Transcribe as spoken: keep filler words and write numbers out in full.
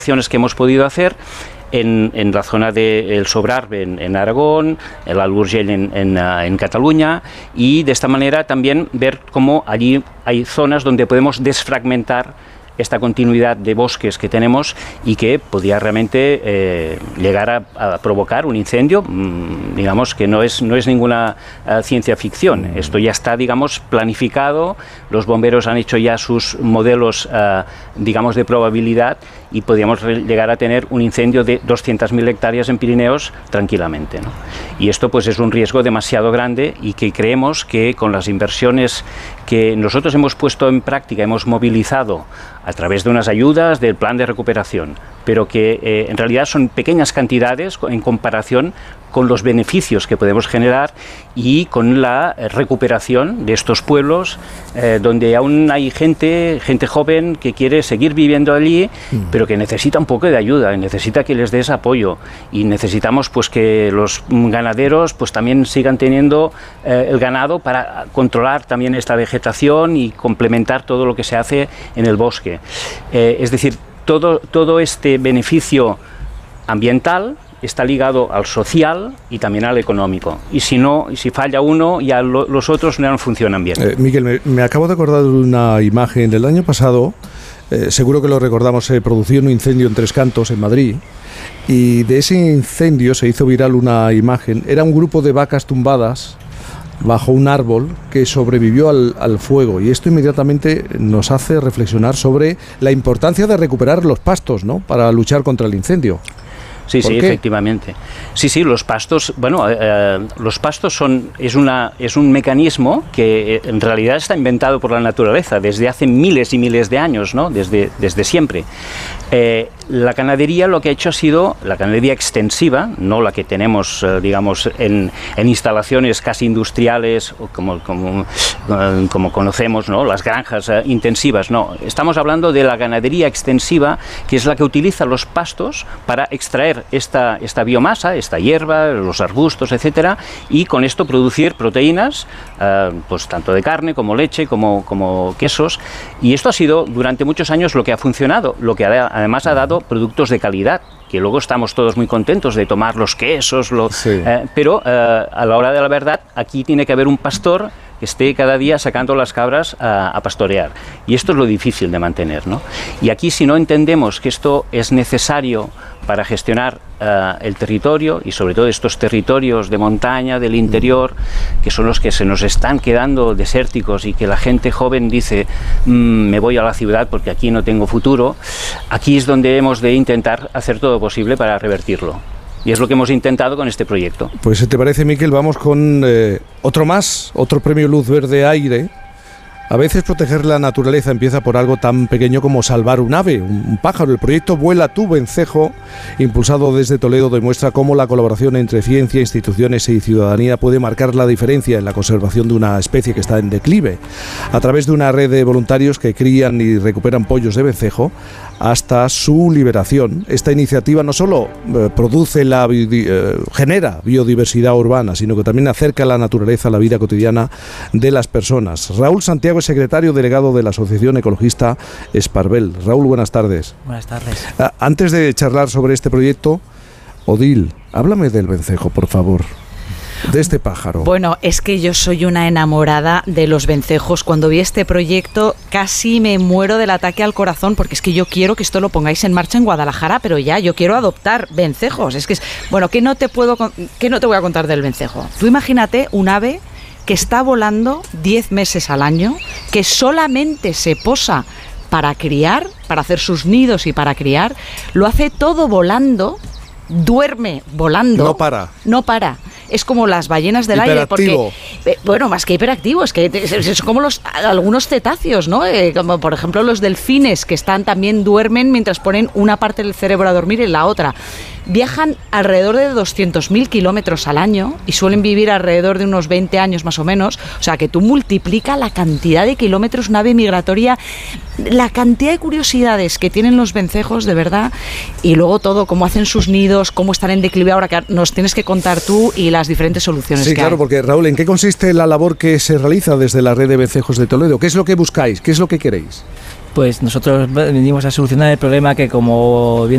acciones que hemos podido hacer en, en la zona del Sobrarbe en, en Aragón, el Alt Urgell en, en, en Cataluña, y de esta manera también ver cómo allí hay zonas donde podemos desfragmentar esta continuidad de bosques que tenemos y que podría realmente eh, llegar a, a provocar un incendio, mmm, digamos que no es, no es ninguna uh, ciencia ficción. Mm. Esto ya está, digamos, planificado, los bomberos han hecho ya sus modelos, uh, digamos, de probabilidad, y podríamos llegar a tener un incendio de doscientas mil hectáreas en Pirineos tranquilamente, ¿no? Y esto pues es un riesgo demasiado grande, y que creemos que con las inversiones que nosotros hemos puesto en práctica, hemos movilizado a través de unas ayudas del plan de recuperación, pero que eh, en realidad son pequeñas cantidades en comparación con los beneficios que podemos generar y con la recuperación de estos pueblos eh, donde aún hay gente, gente joven que quiere seguir viviendo allí, mm. pero que necesita un poco de ayuda, necesita que les des apoyo, y necesitamos pues que los ganaderos pues también sigan teniendo eh, el ganado para controlar también esta vegetación y complementar todo lo que se hace en el bosque. Eh, es decir, todo, todo este beneficio ambiental está ligado al social y también al económico. Y si no, si falla uno, ya lo, los otros no funcionan bien. Eh, Miguel, me, me acabo de acordar de una imagen del año pasado, eh, seguro que lo recordamos, se produjo un incendio en Tres Cantos, en Madrid, y de ese incendio se hizo viral una imagen. Era un grupo de vacas tumbadas bajo un árbol que sobrevivió al, al fuego, y esto inmediatamente nos hace reflexionar sobre la importancia de recuperar los pastos, ¿no?, para luchar contra el incendio. Sí, sí, efectivamente. Sí, sí, los pastos, bueno, eh, los pastos son, es, una, es un mecanismo que eh, en realidad está inventado por la naturaleza desde hace miles y miles de años, ¿no?, desde, desde siempre. Eh, la ganadería lo que ha hecho ha sido, la ganadería extensiva, no la que tenemos, eh, digamos, en, en instalaciones casi industriales, como, como, eh, como conocemos, ¿no?, las granjas eh, intensivas, no. Estamos hablando de la ganadería extensiva, que es la que utiliza los pastos para extraer esta, esta biomasa, esta hierba, los arbustos, etcétera, y con esto producir proteínas, eh, pues tanto de carne como leche, como, como quesos, y esto ha sido durante muchos años lo que ha funcionado, lo que ha, además ha dado productos de calidad, que luego estamos todos muy contentos de tomar los quesos, lo, sí. eh, pero eh, a la hora de la verdad aquí tiene que haber un pastor que esté cada día sacando las cabras a, a pastorear, y esto es lo difícil de mantener, ¿no? Y aquí, si no entendemos que esto es necesario para gestionar uh, el territorio, y sobre todo estos territorios de montaña, del interior, que son los que se nos están quedando desérticos y que la gente joven dice mmm, me voy a la ciudad porque aquí no tengo futuro, aquí es donde hemos de intentar hacer todo posible para revertirlo. Y es lo que hemos intentado con este proyecto. Pues si te parece, Miquel, vamos con eh, otro más, otro premio Luz Verde Aire. A veces proteger la naturaleza empieza por algo tan pequeño como salvar un ave, un, un pájaro. El proyecto Vuela tu Vencejo, impulsado desde Toledo, demuestra cómo la colaboración entre ciencia, instituciones y ciudadanía puede marcar la diferencia en la conservación de una especie que está en declive. A través de una red de voluntarios que crían y recuperan pollos de vencejo hasta su liberación, esta iniciativa no solo eh, produce la eh, genera biodiversidad urbana, sino que también acerca la naturaleza a la vida cotidiana de las personas. Raúl Santiago es secretario delegado de la Asociación Ecologista Esparvel. Raúl, buenas tardes. Buenas tardes. Ah, antes de charlar sobre este proyecto, Odil, háblame del vencejo, por favor. De este pájaro. Bueno, es que yo soy una enamorada de los vencejos. Cuando vi este proyecto casi me muero del ataque al corazón, porque es que yo quiero que esto lo pongáis en marcha en Guadalajara, pero ya, yo quiero adoptar vencejos. Es que es, bueno, ¿qué no te puedo, qué no te voy a contar del vencejo? Tú imagínate un ave que está volando diez meses al año, que solamente se posa para criar, para hacer sus nidos y para criar, lo hace todo volando, duerme volando. No para. No para. Es como las ballenas del aire, porque eh, bueno, más que hiperactivo, es que es, es como los algunos cetáceos, ¿no? Eh, como por ejemplo los delfines, que están también duermen mientras ponen una parte del cerebro a dormir y la otra. Viajan alrededor de doscientos mil kilómetros al año y suelen vivir alrededor de unos veinte años más o menos. O sea, que tú multiplica la cantidad de kilómetros, una ave migratoria, la cantidad de curiosidades que tienen los vencejos, de verdad, y luego todo, cómo hacen sus nidos, cómo están en declive ahora, que nos tienes que contar tú, y las diferentes soluciones sí, que claro, hay. Porque Raúl, ¿en qué consiste la labor que se realiza desde la red de vencejos de Toledo? ¿Qué es lo que buscáis? ¿Qué es lo que queréis? Pues nosotros venimos a solucionar el problema que, como bien